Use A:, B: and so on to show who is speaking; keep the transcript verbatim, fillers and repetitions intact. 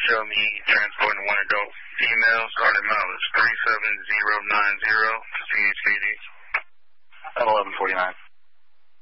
A: show me transporting one adult female, starting mileage three seven zero nine zero, C H K D.
B: eleven forty-nine.